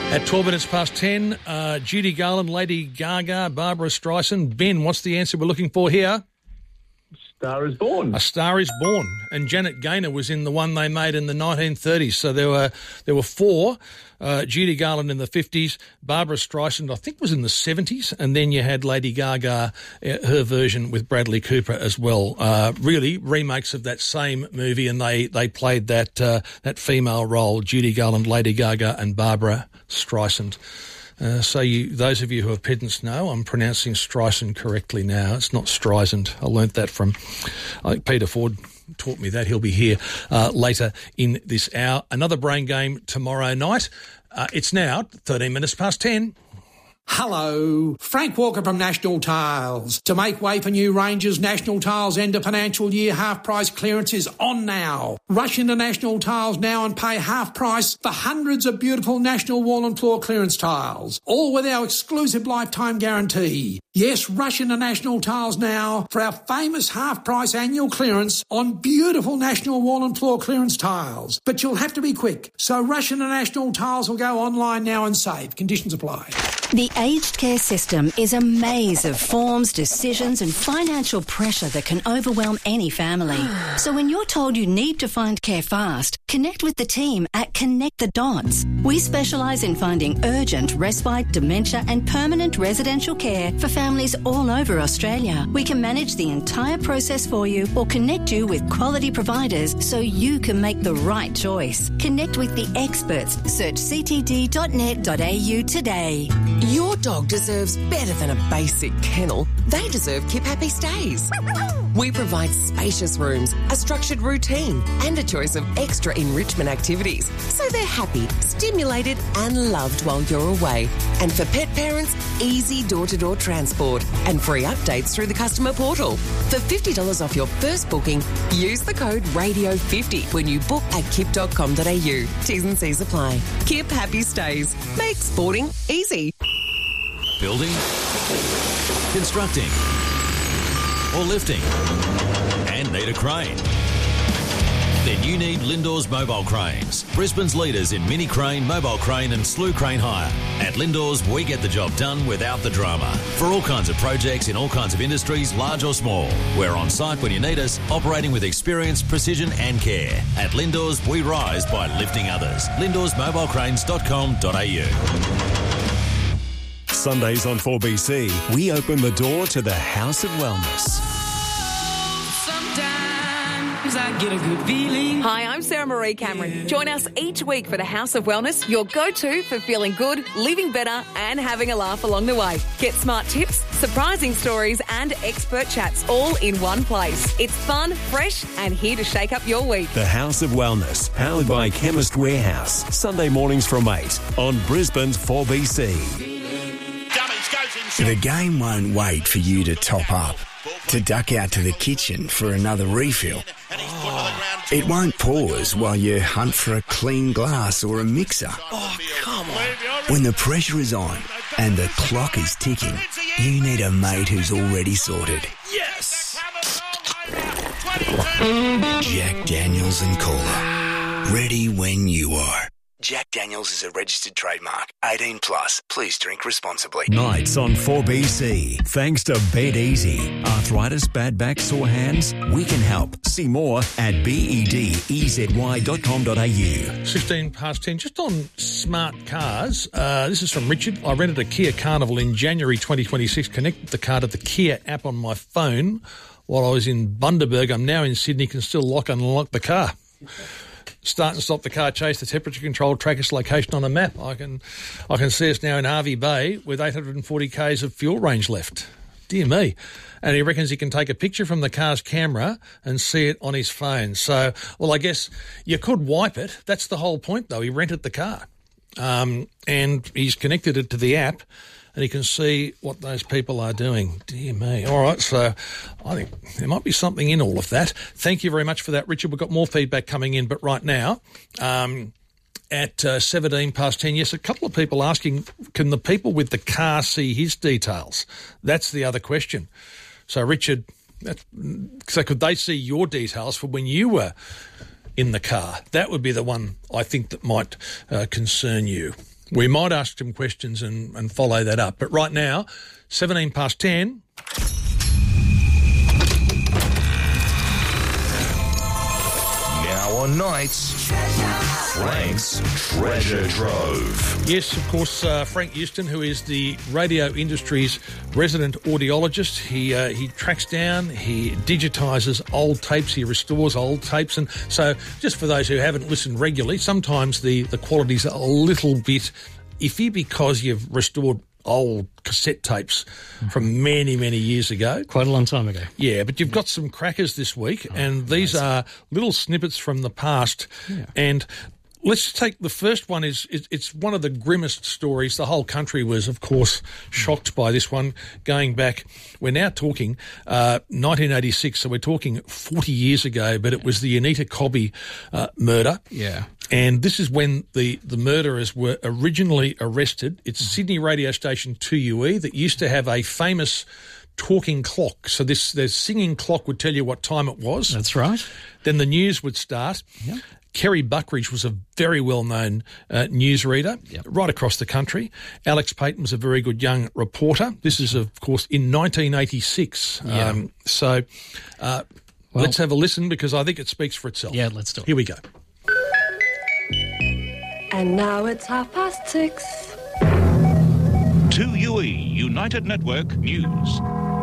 At 12 minutes past 10, Judy Garland, Lady Gaga, Barbara Streisand. Ben, what's the answer we're looking for here? Star is Born. A Star is Born. And Janet Gaynor was in the one they made in the 1930s. So there were four. Judy Garland in the 50s, Barbara Streisand I think was in the 70s, and then you had Lady Gaga, her version with Bradley Cooper as well. Really remakes of that same movie, and they played that female role, Judy Garland, Lady Gaga and Barbara Streisand. So those of you who are pedants know I'm pronouncing Streisand correctly now. It's not Streisand. I learnt that from, I think Peter Ford taught me that. He'll be here later in this hour. Another brain game tomorrow night. It's now 13 minutes past 10. Hello, Frank Walker from National Tiles. To make way for new ranges, National Tiles end of financial year half price clearance is on now. Rush into National Tiles now and pay half price for hundreds of beautiful National wall and floor clearance tiles, all with our exclusive lifetime guarantee. Yes, rush into National Tiles now for our famous half price annual clearance on beautiful National wall and floor clearance tiles. But you'll have to be quick, so rush into National Tiles or go online now and save. Conditions apply. The aged care system is a maze of forms, decisions and financial pressure that can overwhelm any family. So when you're told you need to find care fast, connect with the team at Connect the Dots. We specialise in finding urgent, respite, dementia and permanent residential care for families all over Australia. We can manage the entire process for you or connect you with quality providers so you can make the right choice. Connect with the experts. Search ctd.net.au today. Your dog deserves better than a basic kennel. They deserve Keep Happy Stays. We provide spacious rooms, a structured routine, and a choice of extra enrichment activities, so they're happy, stimulated, and loved while you're away. And for pet parents, easy door-to-door transport and free updates through the customer portal. For $50 off your first booking, use the code RADIO50 when you book at kip.com.au. T's and C's apply. Keep Happy Stays. Make sporting easy. Building, constructing, or lifting, and need a crane? Then you need Lindors Mobile Cranes, Brisbane's leaders in mini crane, mobile crane and slew crane hire. At Lindors, we get the job done without the drama. For all kinds of projects in all kinds of industries, large or small. We're on site when you need us, operating with experience, precision and care. At Lindors, we rise by lifting others. LindorsMobilecranes.com.au. Sundays on 4BC, we open the door to the House of Wellness. Sometimes I get a good feeling. Hi, I'm Sarah Marie Cameron. Join us each week for the House of Wellness, your go-to for feeling good, living better and having a laugh along the way. Get smart tips, surprising stories and expert chats all in one place. It's fun, fresh and here to shake up your week. The House of Wellness, powered by Chemist Warehouse. Sunday mornings from 8 on Brisbane's 4BC. The game won't wait for you to top up, to duck out to the kitchen for another refill. It won't pause while you hunt for a clean glass or a mixer. Oh, come on. When the pressure is on and the clock is ticking, you need a mate who's already sorted. Yes! Jack Daniels and Cola. Ready when you are. Jack Daniels is a registered trademark. 18 plus. Please drink responsibly. Nights on 4BC. Thanks to Bed Easy. Arthritis, bad back, sore hands? We can help. See more at bedezy.com.au. 16 past 10. Just on smart cars. This is from Richard. I rented a Kia Carnival in January 2026. Connected the car to the Kia app on my phone while I was in Bundaberg. I'm now in Sydney. Can still lock and unlock the car. Start and stop the car, chase the temperature control, track its location on a map. I can see us now in Hervey Bay with 840 k's of fuel range left. Dear me. And he reckons he can take a picture from the car's camera and see it on his phone. So, well, I guess you could wipe it. That's the whole point, though. He rented the car. And he's connected it to the app and he can see what those people are doing. Dear me. All right, so I think there might be something in all of that. Thank you very much for that, Richard. We've got more feedback coming in, but right now, at 17 past 10, yes, a couple of people asking, can the people with the car see his details? That's the other question. So, Richard, so could they see your details for when you were in the car? That would be the one I think that might concern you. We might ask some questions and follow that up. But right now, 17 past 10. Now on Nights, Frank's Treasure Trove. Yes, of course, Frank Houston, who is the radio industry's resident audiologist. He tracks down, he digitises old tapes, he restores old tapes. And so just for those who haven't listened regularly, sometimes the quality's a little bit iffy because you've restored old cassette tapes from many, many years ago. Quite a long time ago. Yeah, but you've got some crackers this week, and these are little snippets from the past. Yeah. And let's take the first one. It's one of the grimmest stories. The whole country was, of course, shocked by this one. Going back, we're now talking 1986, so we're talking 40 years ago, but it was the Anita Cobby murder. Yeah. And this is when the murderers were originally arrested. It's Sydney radio station 2UE that used to have a famous talking clock. So their singing clock would tell you what time it was. That's right. Then the news would start. Yep. Kerry Buckridge was a very well-known newsreader right across the country. Alex Payton was a very good young reporter. This is, of course, in 1986. Yeah. Let's have a listen because I think it speaks for itself. Yeah, let's do it. Here we go. And now it's 6:30. 2UE United Network News.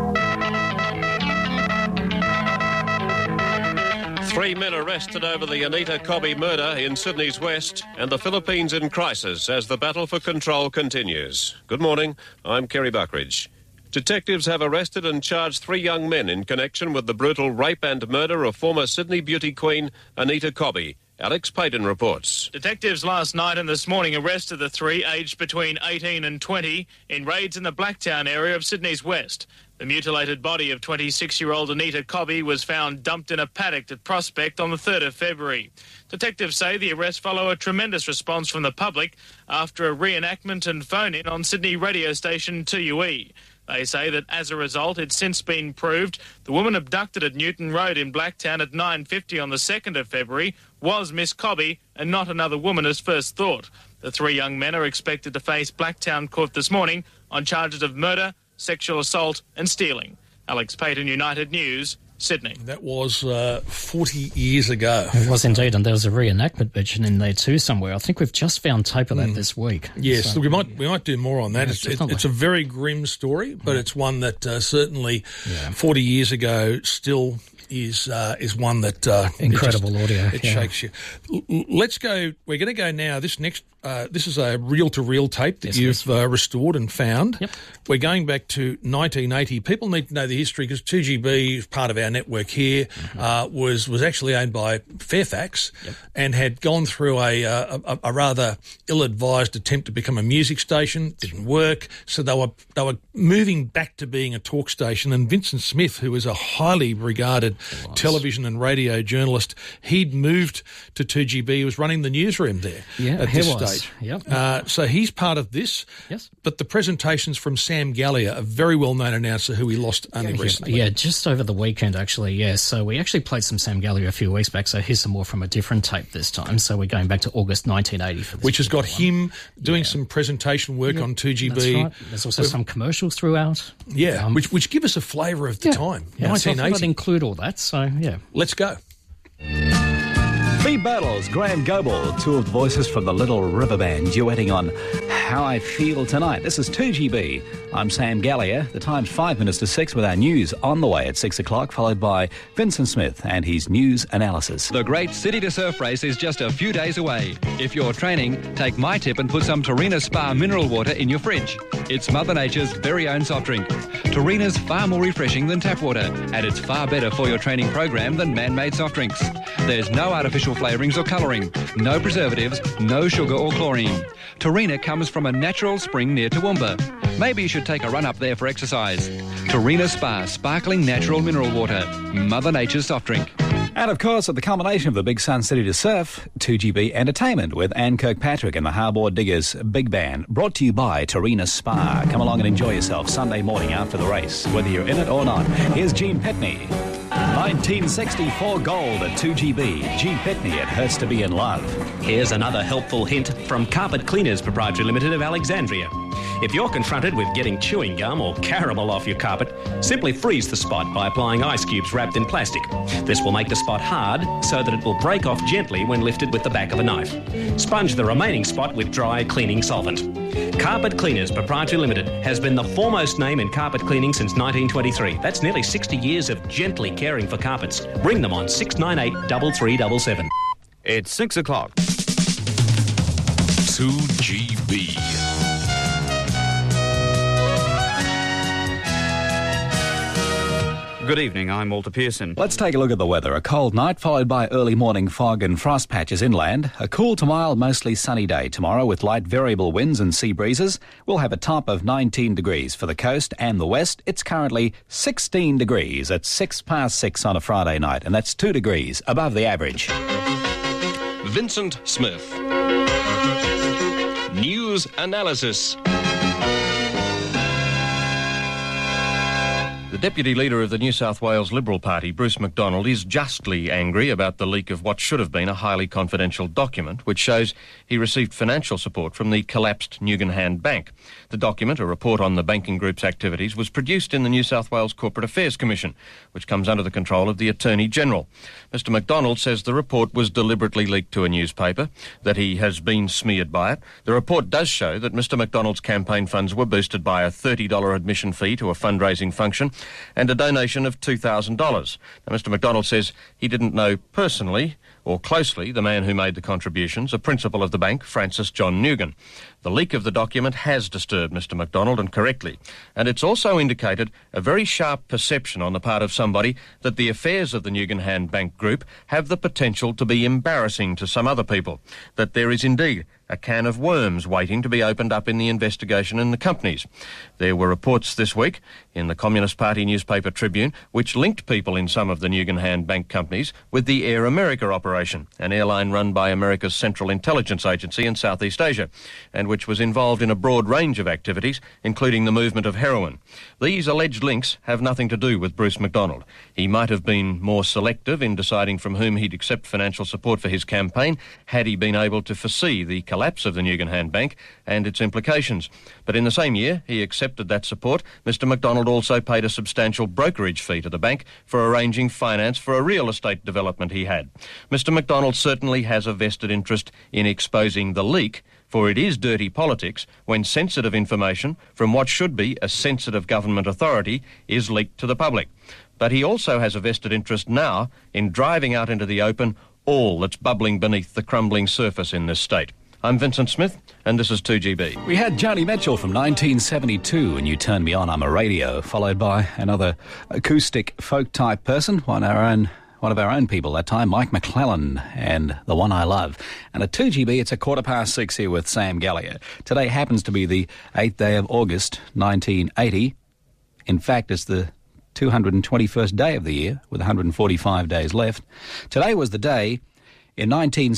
3 men arrested over the Anita Cobby murder in Sydney's West and the Philippines in crisis as the battle for control continues. Good morning, I'm Kerry Buckridge. Detectives have arrested and charged 3 young men in connection with the brutal rape and murder of former Sydney beauty queen Anita Cobby. Alex Payton reports. Detectives last night and this morning arrested the 3 aged between 18 and 20 in raids in the Blacktown area of Sydney's West. The mutilated body of 26-year-old Anita Cobby was found dumped in a paddock at Prospect on the 3rd of February. Detectives say the arrest followed a tremendous response from the public after a reenactment and phone-in on Sydney radio station 2UE. They say that as a result, it's since been proved the woman abducted at Newton Road in Blacktown at 9:50 on the 2nd of February was Miss Cobby and not another woman as first thought. The 3 young men are expected to face Blacktown Court this morning on charges of murder, sexual assault and stealing. Alex Payton, United News, Sydney. That was 40 years ago. It was indeed, and there was a reenactment mentioned in there too somewhere. I think we've just found tape of that this week. Yes, so, we might do more on that. Yeah, it's a very grim story, but it's one that certainly 40 years ago still is one that incredible audio. It shakes you. Let's go. We're going to go now. This is a reel-to-reel tape that you've restored and found. Yep. We're going back to 1980. People need to know the history because 2GB is part of our network here. Was actually owned by Fairfax and had gone through a rather ill-advised attempt to become a music station. Didn't work, so they were moving back to being a talk station. And Vincent Smith, who was a highly regarded television and radio journalist, he'd moved to 2GB. He was running the newsroom there at this stage. Yep. So he's part of this. Yes. But the presentation's from Sam Gallier, a very well-known announcer who we lost only recently. Yeah, just over the weekend, actually, yeah. So we actually played some Sam Gallier a few weeks back, so here's some more from a different tape this time. So we're going back to August 1980 for this. Which has got him doing some presentation work on 2GB. That's right. There's also some commercials throughout. Yeah, which give us a flavour of the time. Yeah, 1980. so I thought I'd include all that, so yeah. Let's go. Phoebe Battles, Graham Goble, 2 of the voices from the Little River Band, duetting on How I Feel Tonight. This is 2GB. I'm Sam Gallier. The time's 5 minutes to 6 with our news on the way at 6 o'clock, followed by Vincent Smith and his news analysis. The great City to Surf race is just a few days away. If you're training, take my tip and put some Torina Spa mineral water in your fridge. It's Mother Nature's very own soft drink. Torina's far more refreshing than tap water, and it's far better for your training program than man-made soft drinks. There's no artificial flavourings or colouring, no preservatives, no sugar or chlorine. Torina comes from a natural spring near Toowoomba. Maybe you should take a run up there for exercise. Torina Spa, sparkling natural mineral water. Mother Nature's soft drink. And of course, at the culmination of the Big Sun City to Surf, 2GB Entertainment with Anne Kirkpatrick and the Harbour Diggers Big Band, brought to you by Torina Spa. Come along and enjoy yourself Sunday morning after the race, whether you're in it or not. Here's Gene Petney. 1964 gold at 2GB. G. Pitney, It Hurts to Be in Love. Here's another helpful hint from Carpet Cleaners Proprietary Limited of Alexandria. If you're confronted with getting chewing gum or caramel off your carpet, simply freeze the spot by applying ice cubes wrapped in plastic. This will make the spot hard so that it will break off gently when lifted with the back of a knife. Sponge the remaining spot with dry cleaning solvent. Carpet Cleaners Proprietary Limited has been the foremost name in carpet cleaning since 1923. That's nearly 60 years of gently caring for carpets. Ring them on 698 3377. It's 6 o'clock. 2GB. Good evening, I'm Walter Pearson. Let's take a look at the weather. A cold night followed by early morning fog and frost patches inland. A cool to mild, mostly sunny day tomorrow with light variable winds and sea breezes. We'll have a top of 19 degrees for the coast and the west. It's currently 16 degrees at 6:06 on a Friday night, and that's 2 degrees above the average. Vincent Smith. News analysis. The Deputy Leader of the New South Wales Liberal Party, Bruce McDonald, is justly angry about the leak of what should have been a highly confidential document which shows he received financial support from the collapsed Nugan Hand Bank. The document, a report on the banking group's activities, was produced in the New South Wales Corporate Affairs Commission, which comes under the control of the Attorney-General. Mr McDonald says the report was deliberately leaked to a newspaper, that he has been smeared by it. The report does show that Mr McDonald's campaign funds were boosted by a $30 admission fee to a fundraising function and a donation of $2,000. Now, Mr McDonald says he didn't know personally or closely the man who made the contributions, a principal of the bank, Francis John Nugan. The leak of the document has disturbed Mr McDonald, and correctly. And it's also indicated a very sharp perception on the part of somebody that the affairs of the Nugan Hand Bank Group have the potential to be embarrassing to some other people, that there is indeed a can of worms waiting to be opened up in the investigation in the companies. There were reports this week in the Communist Party newspaper Tribune which linked people in some of the Nugan Hand Bank companies with the Air America operation, an airline run by America's Central Intelligence Agency in Southeast Asia, and which was involved in a broad range of activities, including the movement of heroin. These alleged links have nothing to do with Bruce McDonald. He might have been more selective in deciding from whom he'd accept financial support for his campaign had he been able to foresee the collapse of the Nugan Hand Bank and its implications. But in the same year he accepted that support, Mr McDonald also paid a substantial brokerage fee to the bank for arranging finance for a real estate development he had. Mr McDonald certainly has a vested interest in exposing the leak, for it is dirty politics when sensitive information from what should be a sensitive government authority is leaked to the public. But he also has a vested interest now in driving out into the open all that's bubbling beneath the crumbling surface in this state. I'm Vincent Smith, and this is 2GB. We had Joni Mitchell from 1972, and You Turn Me On, I'm a Radio, followed by another acoustic folk-type person, one of our own people that time, Mike McClellan, and The One I Love. And at 2GB, it's 6:15 here with Sam Gallier. Today happens to be the 8th day of August, 1980. In fact, it's the 221st day of the year, with 145 days left. Today was the day in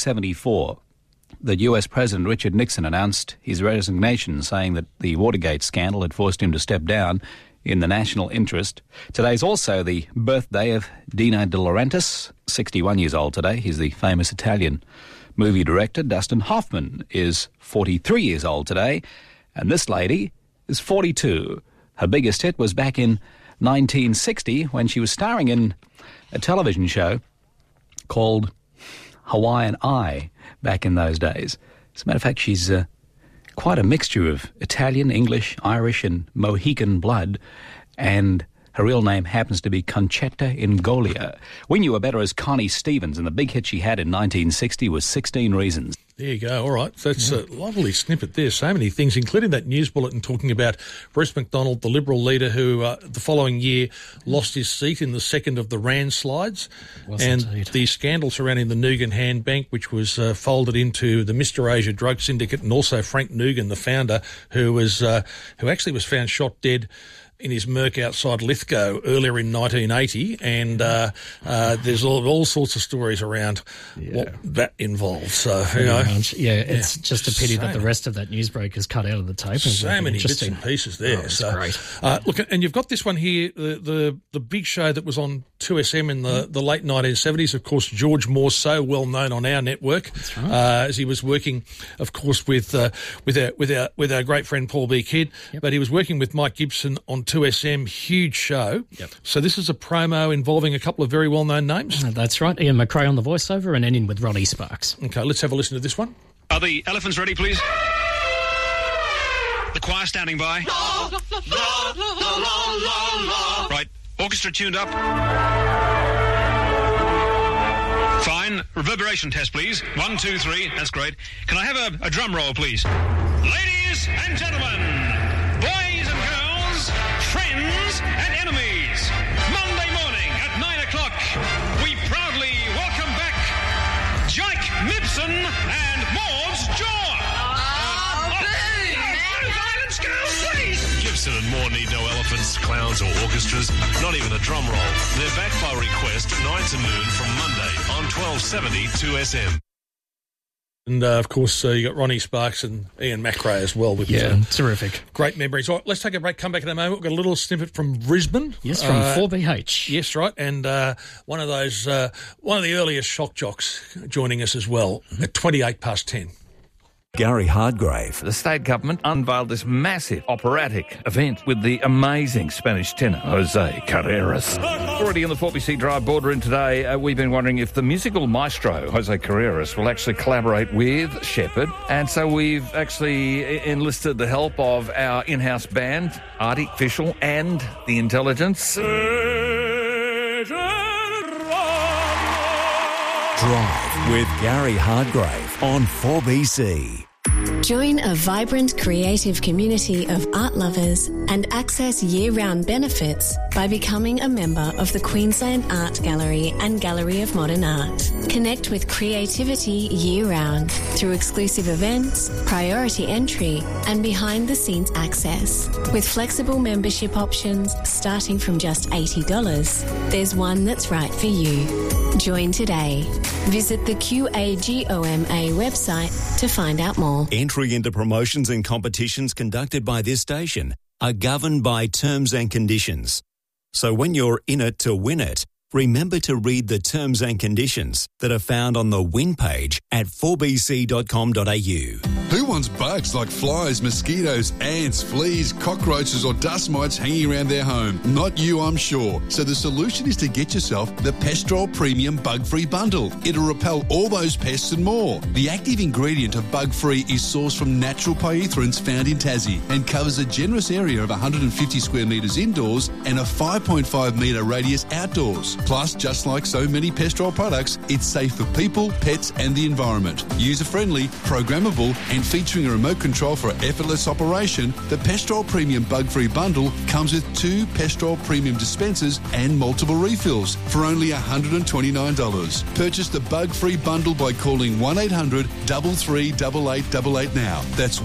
1974 that US President Richard Nixon announced his resignation, saying that the Watergate scandal had forced him to step down in the national interest. Today's also the birthday of Dino De Laurentiis, 61 years old today. He's the famous Italian movie director. Dustin Hoffman is 43 years old today, and this lady is 42. Her biggest hit was back in 1960 when she was starring in a television show called Hawaiian Eye back in those days. As a matter of fact, she's quite a mixture of Italian, English, Irish and Mohican blood, and her real name happens to be Concetta Ingoglia. We knew her better as Connie Stevens, and the big hit she had in 1960 was 16 Reasons. There you go. All right. So that's a lovely snippet there. So many things, including that news bulletin talking about Bruce McDonald, the Liberal leader who the following year lost his seat in the second of the Randslides, and the scandal surrounding the Nugan Hand Bank, which was folded into the Mr Asia drug syndicate, and also Frank Nugan, the founder, who actually was found shot dead in his Merc outside Lithgow earlier in 1980, and there's all sorts of stories around what that involves. So, you know, it's just a pity that the rest of that news break is cut out of the tape. So many bits and pieces there. Great. Look, and you've got this one here, the big show that was on 2SM in the late 1970s. Of course, George Moore, so well known on our network, as he was working, of course, with our great friend Paul B. Kidd. But he was working with Mike Gibson on 2SM, huge show. So this is a promo involving a couple of very well-known names. That's right. Ian McRae on the voiceover and ending with Ronnie Sparks. Okay, let's have a listen to this one. Are the elephants ready, please? The choir standing by. Right, orchestra tuned up. Fine. Reverberation test, please. 1, 2, 3. That's great. Can I have a drum roll, please? Ladies and gentlemen, boys and girls, friends and enemies, Monday morning at 9 o'clock, we proudly welcome back Jake Mibson and Maud's Jaw. Gibson and Moore need no elephants, clowns or orchestras, not even a drum roll. They're back by request 9 to noon from Monday on 1270 2SM. And, of course, you got Ronnie Sparks and Ian McRae as well. With terrific. Great memories. All right, let's take a break, come back in a moment. We've got a little snippet from Brisbane. Yes, from 4BH. Yes, right. And one of the earliest shock jocks joining us as well at 10:28. Gary Hardgrave. The state government unveiled this massive operatic event with the amazing Spanish tenor, Jose Carreras. Already in the 4BC Drive boardroom today, we've been wondering if the musical maestro, Jose Carreras, will actually collaborate with Shepherd. And so we've actually enlisted the help of our in-house band, Artie Fischel, and the intelligence. Drive with Gary Hardgrave on 4BC. Join a vibrant creative community of art lovers and access year-round benefits by becoming a member of the Queensland Art Gallery and Gallery of Modern Art. Connect with creativity year-round through exclusive events, priority entry and behind-the-scenes access. With flexible membership options starting from just $80, there's one that's right for you. Join today. Visit the QAGOMA website to find out more. Entry into promotions and competitions conducted by this station are governed by terms and conditions. So when you're in it to win it, remember to read the terms and conditions that are found on the win page at 4bc.com.au. Who wants bugs like flies, mosquitoes, ants, fleas, cockroaches or dust mites hanging around their home? Not you, I'm sure. So the solution is to get yourself the Pestrol Premium Bug-Free Bundle. It'll repel all those pests and more. The active ingredient of Bug-Free is sourced from natural pyrethroids found in Tassie and covers a generous area of 150 square metres indoors and a 5.5 metre radius outdoors. Plus, just like so many Pestrol products, it's safe for people, pets and the environment. User-friendly, programmable and featuring a remote control for effortless operation, the Pestrol Premium Bug-Free Bundle comes with 2 Pestrol Premium dispensers and multiple refills for only $129. Purchase the Bug-Free Bundle by calling 1-800-338888 now. That's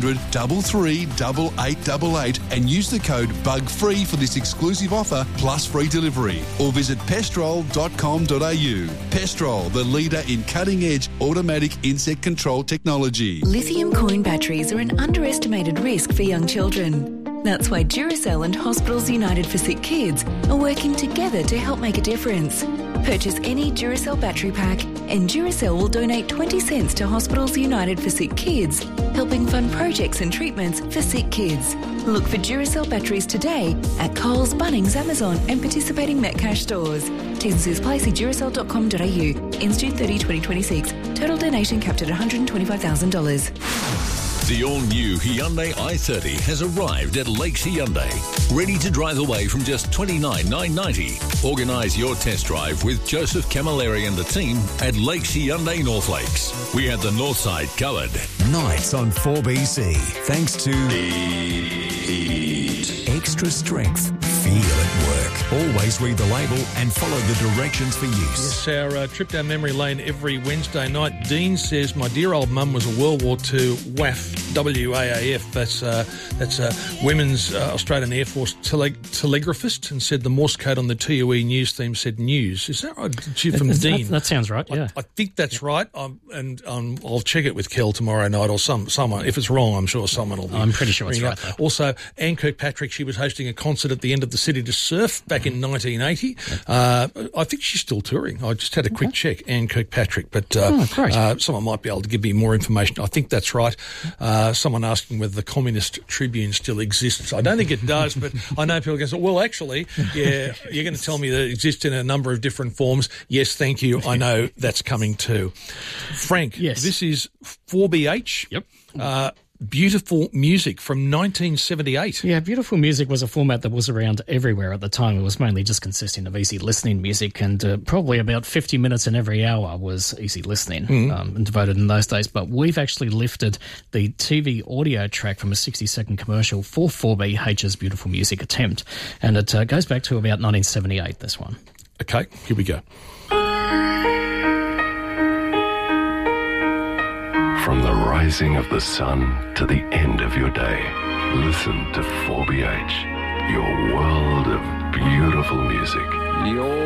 1-800-338888 and use the code BUGFREE for this exclusive offer plus free delivery. Or visit pestrol.com.au. Pestrol, the leader in cutting-edge automatic insect control technology. Lithium coin batteries are an underestimated risk for young children. That's why Duracell and Hospitals United for Sick Kids are working together to help make a difference. Purchase any Duracell battery pack and Duracell will donate 20 cents to Hospitals United for Sick Kids, helping fund projects and treatments for sick kids. Look for Duracell batteries today at Coles, Bunnings, Amazon and participating Metcash stores. T's and C's apply. See Duracell.com.au. Ends June 30, 2026. Total donation capped at $125,000. The all-new Hyundai i30 has arrived at Lakes Hyundai, ready to drive away from just $29,990. Organise your test drive with Joseph Camilleri and the team at Lakes Hyundai North Lakes. We have the north side covered. Nights on 4BC, thanks to Extra Strength. Feel at work. Always read the label and follow the directions for use. Yes, our trip down memory lane every Wednesday night. Dean says, my dear old mum was a World War II WAF WAAF, that's Women's Australian Air Force telegraphist, and said the Morse code on the TUE news theme said news. Is that right? From Dean. That sounds right, yeah. I think that's right, I'll check it with Kel tomorrow night, or someone. If it's wrong, I'm sure someone will be. I'm pretty sure it's right, though. Also, Anne Kirkpatrick, she was hosting a concert at the end of the City to Surf back in 1980. I think she's still touring. I just had a quick check, Anne Kirkpatrick, but someone might be able to give me more information. I think that's right. Someone asking whether the Communist Tribune still exists. I don't think it does, but I know people are going to say, well, actually, yeah, you're going to tell me that it exists in a number of different forms. Yes, thank you. I know that's coming too. Frank, yes. This is 4BH. Yep. Beautiful Music from 1978. Yeah, Beautiful Music was a format that was around everywhere at the time. It was mainly just consisting of easy listening music, and probably about 50 minutes in every hour was easy listening and devoted in those days. But we've actually lifted the TV audio track from a 60-second commercial for 4BH's Beautiful Music attempt, and it goes back to about 1978, this one. Okay, here we go. From the rising of the sun to the end of your day, listen to 4BH, your world of beautiful music.